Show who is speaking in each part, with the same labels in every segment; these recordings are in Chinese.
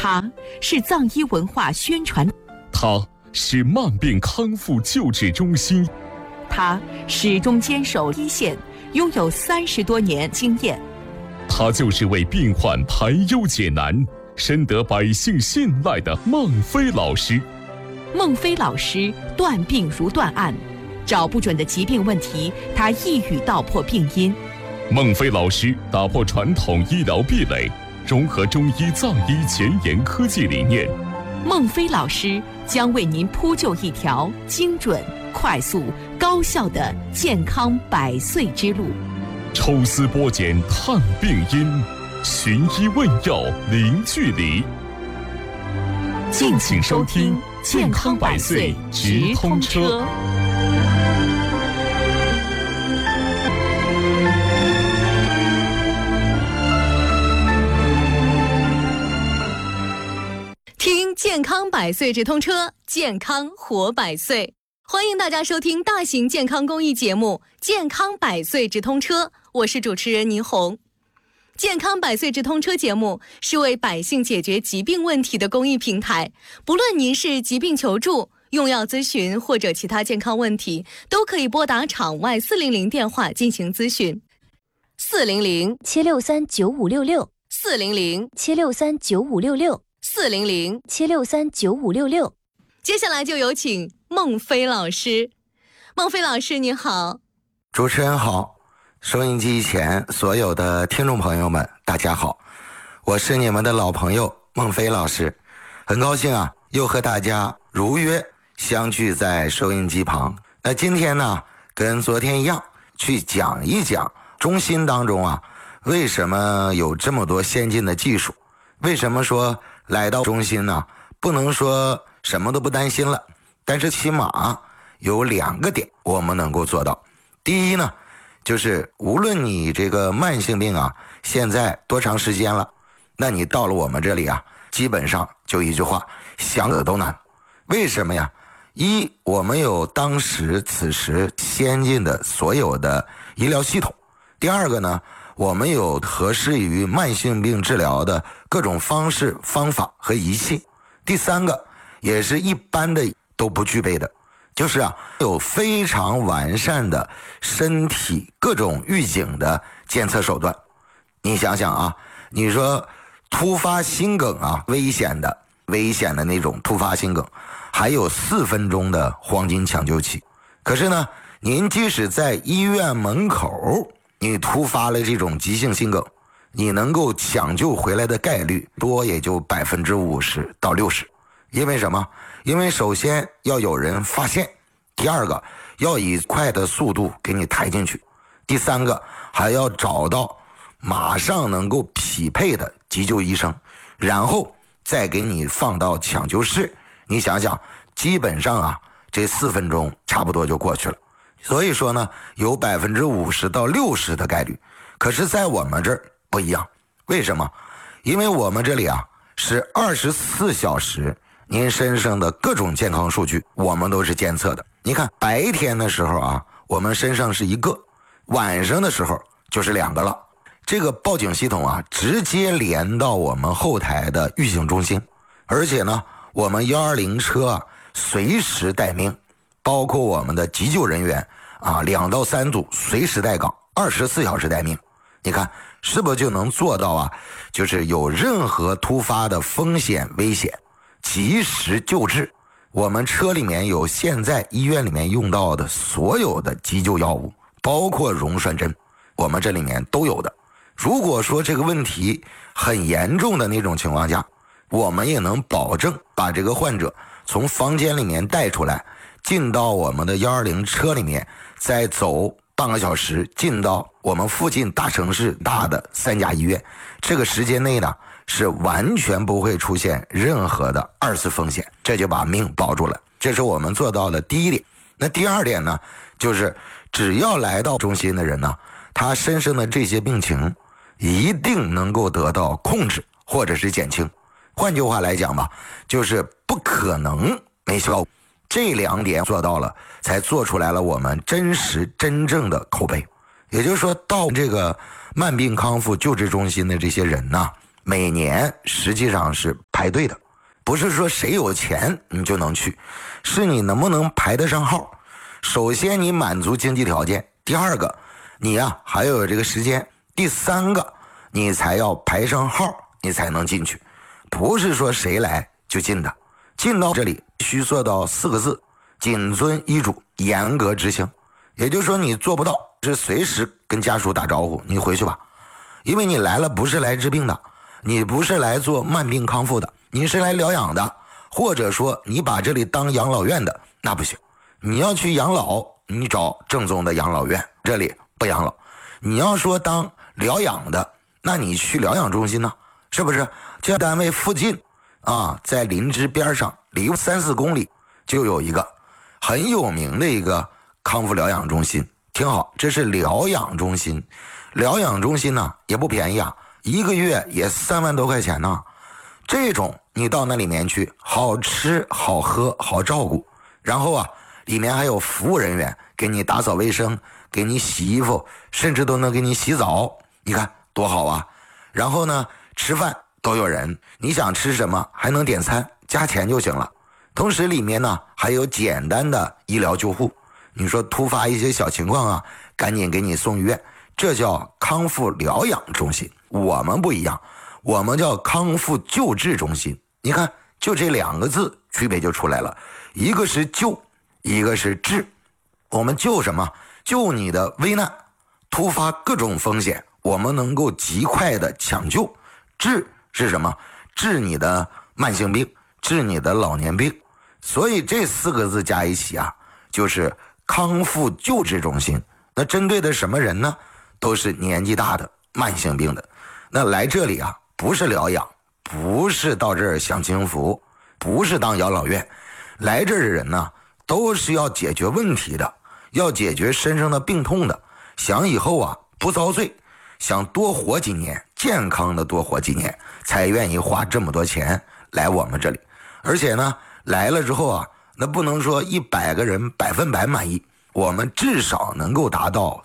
Speaker 1: 它是藏医文化宣传，
Speaker 2: 它是慢病康复救治中心，
Speaker 1: 它始终坚守一线，拥有30多年经验。
Speaker 2: 他就是为病患排忧解难，深得百姓信赖的孟非老师。
Speaker 1: 孟非老师断病如断案，找不准的疾病问题，他一语道破病因。
Speaker 2: 孟非老师打破传统医疗壁垒，融合中医藏医前沿科技理念。
Speaker 1: 孟非老师将为您铺就一条精准、快速、高效的健康100岁之路。
Speaker 2: 抽丝剥茧探病因，寻医问药零距离。
Speaker 1: 敬请收听健康100岁直通车。
Speaker 3: 听健康100岁直通车，健康活100岁。欢迎大家收听大型健康公益节目《健康100岁直通车》，我是主持人倪红。健康100岁直通车节目是为百姓解决疾病问题的公益平台，不论您是疾病求助、用药咨询或者其他健康问题，都可以拨打场外400电话进行咨询。400-763-9566，400-763-9566，400-763-9566。接下来就有请孟非老师。孟非老师你好。
Speaker 4: 主持人好，收音机前所有的听众朋友们大家好，我是你们的老朋友孟非老师，很高兴啊又和大家如约相聚在收音机旁。那今天呢跟昨天一样，去讲一讲中心当中啊为什么有这么多先进的技术，为什么说来到中心呢不能说什么都不担心了，但是起码有2个点我们能够做到。第一呢，就是无论你这个慢性病啊现在多长时间了，那你到了我们这里啊基本上就一句话，想死都难。为什么呀？一，我们有当时此时先进的所有的医疗系统。第二个呢，我们有合适于慢性病治疗的各种方式方法和仪器。第三个也是一般的都不具备的，就是有非常完善的身体各种预警的监测手段。你想想你说突发心梗危险的那种突发心梗，还有4分钟的黄金抢救期。可是呢，您即使在医院门口你突发了这种急性心梗，你能够抢救回来的概率多也就50%到60%。因为什么？因为首先要有人发现，第二个要以快的速度给你抬进去，第三个还要找到马上能够匹配的急救医生，然后再给你放到抢救室。你想想，基本上这4分钟差不多就过去了。所以说呢，有50%到60%的概率。可是在我们这儿不一样，为什么？因为我们这里是24小时您身上的各种健康数据我们都是监测的。你看白天的时候我们身上是1个，晚上的时候就是2个了。这个报警系统直接连到我们后台的预警中心，而且呢我们120车随时待命，包括我们的急救人员2到3组随时待岗，24小时待命。你看是不是就能做到就是有任何突发的风险危险及时救治。我们车里面有现在医院里面用到的所有的急救药物，包括溶栓针，我们这里面都有的。如果说这个问题很严重的那种情况下，我们也能保证把这个患者从房间里面带出来，进到我们的120车里面，再走半个小时进到我们附近大城市大的3家医院。这个时间内呢是完全不会出现任何的2次风险，这就把命保住了。这是我们做到的第一点。那第二点呢，就是只要来到中心的人呢，他身上的这些病情一定能够得到控制或者是减轻。换句话来讲吧，就是不可能没效果。这2点做到了，才做出来了我们真实真正的口碑。也就是说，到这个慢病康复救治中心的这些人呢， 每年实际上是排队的，不是说谁有钱你就能去，是你能不能排得上号。首先你满足经济条件，第二个你还要有这个时间，第三个你才要排上号，你才能进去，不是说谁来就进的。进到这里需做到4个字：谨遵医嘱，严格执行。也就是说你做不到，是随时跟家属打招呼，你回去吧，因为你来了不是来治病的，你不是来做慢病康复的，你是来疗养的，或者说你把这里当养老院的，那不行。你要去养老，你找正宗的养老院，这里不养老。你要说当疗养的，那你去疗养中心呢，是不是？这单位附近在林芝边上离3-4公里就有一个很有名的一个康复疗养中心。挺好，这是疗养中心。疗养中心呢也不便宜1个月也3万多块钱呢。这种你到那里面去，好吃好喝好照顾，然后里面还有服务人员给你打扫卫生，给你洗衣服，甚至都能给你洗澡，你看多好啊。然后呢吃饭都有人，你想吃什么还能点餐，加钱就行了。同时里面呢还有简单的医疗救护，你说突发一些小情况赶紧给你送医院，这叫康复疗养中心。我们不一样，我们叫康复救治中心。你看就这2个字区别就出来了，一个是救，一个是治。我们救什么？救你的危难，突发各种风险，我们能够极快的抢救。治是什么？治你的慢性病，治你的老年病。所以这4个字加一起就是康复救治中心。那针对的什么人呢？都是年纪大的慢性病的。那来这里不是疗养，不是到这儿享清福，不是当养老院。来这儿的人呢都是要解决问题的，要解决身上的病痛的，想以后不遭罪，想多活几年，健康的多活几年，才愿意花这么多钱来我们这里。而且呢来了之后那不能说100个人100%满意，我们至少能够达到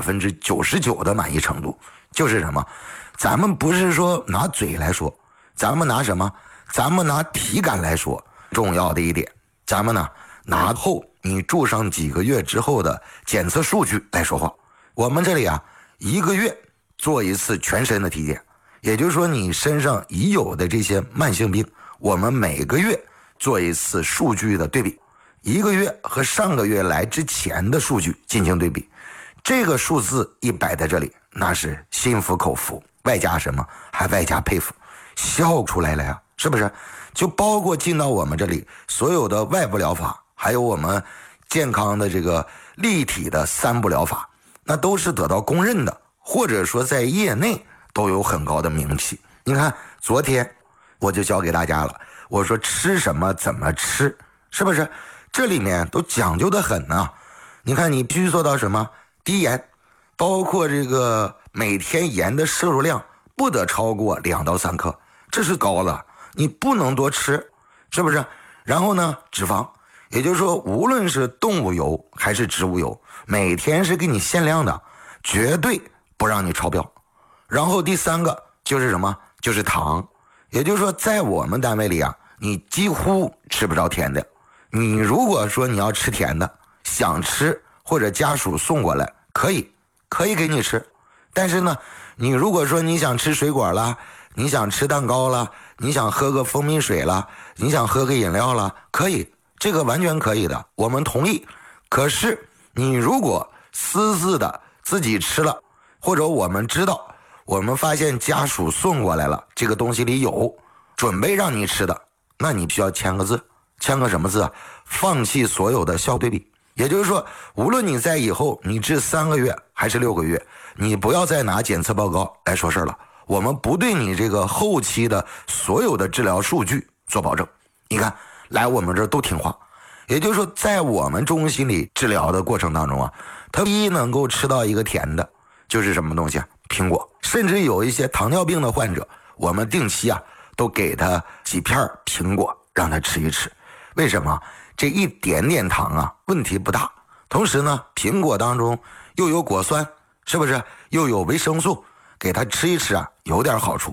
Speaker 4: 99%的满意程度。就是什么？咱们不是说拿嘴来说，咱们拿什么？咱们拿体感来说。重要的一点，咱们呢拿后你住上几个月之后的检测数据来说话。我们这里1个月做一次全身的体检，也就是说你身上已有的这些慢性病，我们每个月做一次数据的对比，1个月和上个月来之前的数据进行对比。这个数字一摆在这里，那是心服口服，外加什么？还外加佩服，笑出来了呀，是不是？就包括进到我们这里所有的外部疗法，还有我们健康的这个立体的3步疗法，那都是得到公认的，或者说在业内都有很高的名气。你看昨天我就教给大家了，我说吃什么怎么吃，是不是？这里面都讲究的很你看你必须做到什么？低盐，包括这个每天盐的摄入量不得超过2到3克，这是高了，你不能多吃，是不是？然后呢脂肪，也就是说无论是动物油还是植物油，每天是给你限量的，绝对不让你超标。然后第3个就是什么？就是糖。也就是说在我们单位里你几乎吃不着甜的。你如果说你要吃甜的，想吃或者家属送过来，可以给你吃。但是呢你如果说你想吃水果了，你想吃蛋糕了，你想喝个蜂蜜水了，你想喝个饮料了，可以，这个完全可以的，我们同意。可是你如果私自的自己吃了，或者我们知道，我们发现家属送过来了，这个东西里有准备让你吃的，那你需要签个字。签个什么字？放弃所有的效对比。也就是说无论你在以后你治3个月还是6个月，你不要再拿检测报告来说事了，我们不对你这个后期的所有的治疗数据做保证。你看来我们这儿都听话。也就是说在我们中心里治疗的过程当中他第一能够吃到一个甜的，就是什么东西？苹果。甚至有一些糖尿病的患者，我们定期都给他几片苹果让他吃一吃。为什么？这一点点糖问题不大，同时呢苹果当中又有果酸，是不是？又有维生素，给他吃一吃有点好处。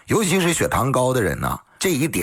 Speaker 4: 尤其是血糖高的人呢，这一点